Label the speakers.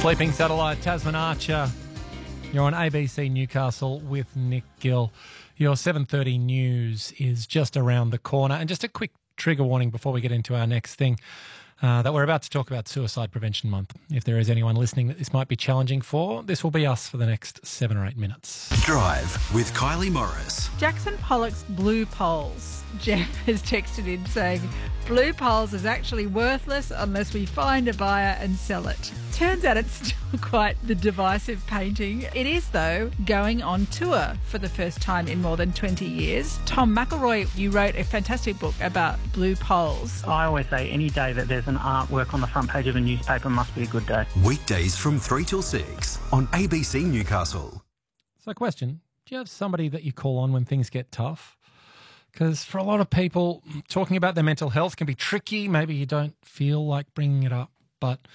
Speaker 1: Sleeping Satellite, Tasman Archer. You're on ABC Newcastle with Nick Gill. Your 7:30 news is just around the corner. And just a quick trigger warning before we get into our next thing, that we're about to talk about Suicide Prevention Month. If there is anyone listening that this might be challenging for, this will be us for the next 7 or 8 minutes.
Speaker 2: Drive with Kylie Morris.
Speaker 3: Jackson Pollock's Blue Poles. Jeff has texted in saying, Blue Poles is actually worthless unless we find a buyer and sell it. Turns out it's still quite the divisive painting. It is, though, going on tour for the first time in more than 20 years. Tom McElroy, you wrote a fantastic book about Blue Poles.
Speaker 4: I always say any day that there's an artwork on the front page of a newspaper must be a good day.
Speaker 2: Weekdays from 3 till 6 on ABC Newcastle.
Speaker 1: So question, do you have somebody that you call on when things get tough? Because for a lot of people, talking about their mental health can be tricky. Maybe you don't feel like bringing it up, but